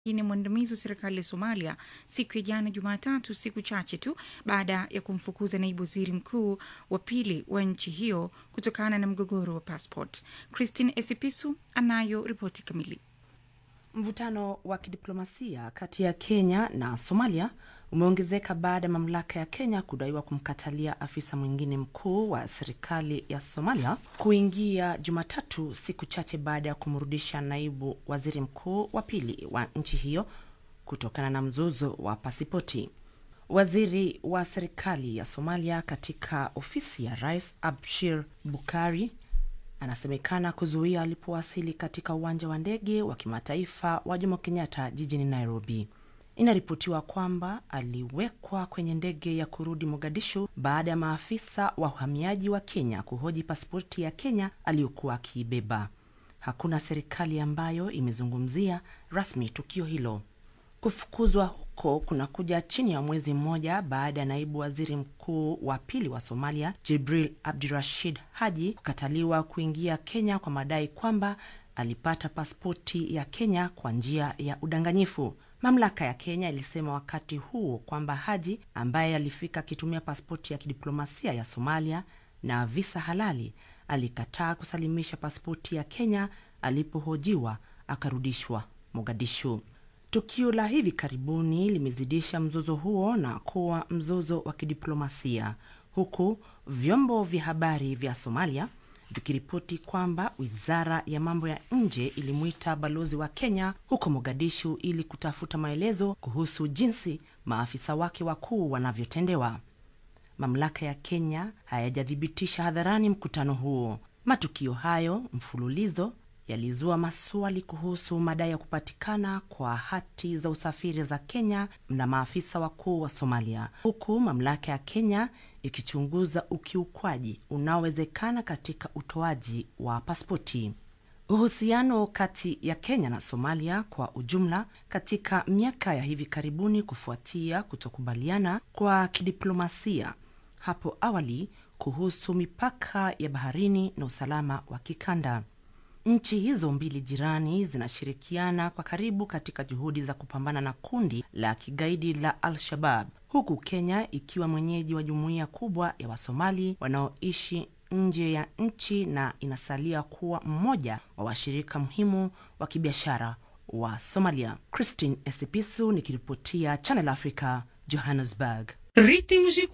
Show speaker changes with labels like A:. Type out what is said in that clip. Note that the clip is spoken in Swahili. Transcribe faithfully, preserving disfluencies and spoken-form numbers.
A: ni mwandamizi wa serikali ya Somalia siku ya jana Jumatatu, siku chache tu baada ya kumfukuza naibu waziri mkuu wa pili wa nchi hiyo kutokana na mgogoro wa passport. Christine Esipisu anayo ripoti kamili.
B: Mvutano wa kidiplomasia kati ya Kenya na Somalia umeongezeka baada ya mamlaka ya Kenya kudaiwa kumkatalia afisa mwingine mkuu wa serikali ya Somalia kuingia Jumatatu, siku chache baada ya kumrudisha naibu waziri mkuu wa pili wa nchi hiyo kutokana na mzozo wa pasipoti. Waziri wa serikali ya Somalia katika ofisi ya Rais Abshir Bukari anasemekana kuzuia alipowasili katika uwanja wa ndege wa kimataifa wa Jomo Kenyatta jijini Nairobi. Inaripotiwa kwamba aliwekwa kwenye ndege ya kurudi Mogadishu baada ya maafisa wa uhamiaji wa Kenya kuhoji pasipoti ya Kenya aliyokuwa akiibeba. Hakuna serikali ambayo imezungumzia rasmi tukio hilo. Kufukuzwa huko kunakuja chini ya mwezi mmoja baada ya naibu waziri mkuu wa pili wa Somalia Jibril Abdirashid Haji kukataliwa kuingia Kenya kwa madai kwamba alipata pasipoti ya Kenya kwa njia ya udanganyifu. Mamlaka ya Kenya ilisema wakati huo kwamba Haji, ambaye alifika akitumia pasipoti ya kidiplomasia ya Somalia na visa halali, alikataa kusalimisha pasipoti ya Kenya alipohojiwa akarudishwa Mogadishu. Tukio la hivi karibuni limezidisha mzozo huo na kuwa mzozo wa kidiplomasia, huku vyombo vya habari vya Somalia vikiripoti kwamba wizara ya mambo ya nje ilimuita balozi wa Kenya huko Mogadishu ili kutafuta maelezo kuhusu jinsi maafisa wake wakuu wanavyotendewa. Mamlaka ya Kenya hayajadhibitisha hadharani mkutano huo. Matukio hayo mfululizo yalizua maswali kuhusu madai ya kupatikana kwa hati za usafiri za Kenya na maafisa wakuu wa Somalia, huku mamlaka ya Kenya ikichunguza ukiukwaji unaowezekana katika utoaji wa pasipoti. Uhusiano kati ya Kenya na Somalia kwa ujumla katika miaka ya hivi karibuni kufuatia kutokubaliana kwa kidiplomasia hapo awali kuhusu mipaka ya baharini na usalama wa kikanda. Nchi hizo mbili jirani zinashirikiana kwa karibu katika juhudi za kupambana na kundi la kigaidi la Al-Shabaab, huku Kenya ikiwa mwenyeji wa jumuiya kubwa ya Wasomali wanaoishi nje ya nchi na inasalia kuwa mmoja wa washirika muhimu wa kibiashara wa Somalia. Christine Esipisu nikiripotia Channel Africa, Johannesburg.